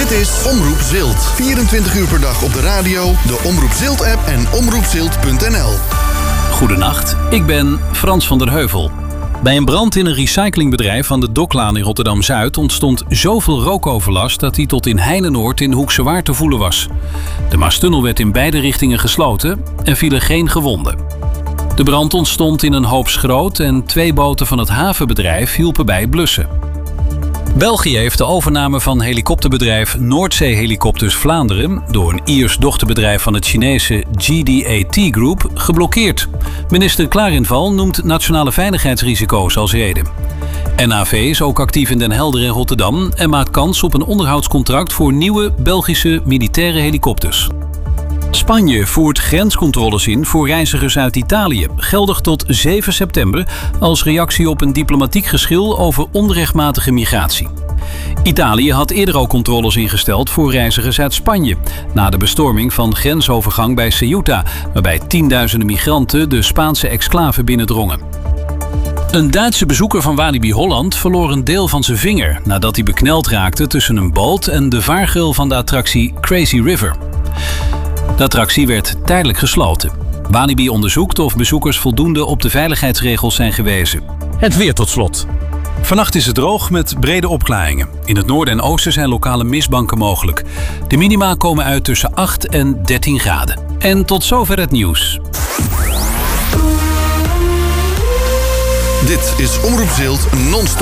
Dit is Omroep Zilt. 24 uur per dag op de radio, de Omroep Zilt-app en omroepzilt.nl. Goedenacht, ik ben Frans van der Heuvel. Bij een brand in een recyclingbedrijf aan de Doklaan in Rotterdam-Zuid ontstond zoveel rookoverlast dat die tot in Heinenoord in Hoekse Waard te voelen was. De Maastunnel werd in beide richtingen gesloten en vielen geen gewonden. De brand ontstond in een hoop schroot en 2 boten van het havenbedrijf hielpen bij het blussen. België heeft de overname van helikopterbedrijf Noordzee Helikopters Vlaanderen door een Iers dochterbedrijf van het Chinese GDAT Group geblokkeerd. Minister Klarinval noemt nationale veiligheidsrisico's als reden. NAV is ook actief in Den Helder en Rotterdam en maakt kans op een onderhoudscontract voor nieuwe Belgische militaire helikopters. Spanje voert grenscontroles in voor reizigers uit Italië, geldig tot 7 september als reactie op een diplomatiek geschil over onrechtmatige migratie. Italië had eerder ook controles ingesteld voor reizigers uit Spanje, na de bestorming van grensovergang bij Ceuta, waarbij tienduizenden migranten de Spaanse exclave binnendrongen. Een Duitse bezoeker van Walibi Holland verloor een deel van zijn vinger nadat hij bekneld raakte tussen een boot en de vaargeul van de attractie Crazy River. De attractie werd tijdelijk gesloten. Walibi onderzoekt of bezoekers voldoende op de veiligheidsregels zijn gewezen. Het weer tot slot. Vannacht is het droog met brede opklaringen. In het noorden en oosten zijn lokale mistbanken mogelijk. De minima komen uit tussen 8 en 13 graden. En tot zover het nieuws. Dit is Omroep Zilt non-stop.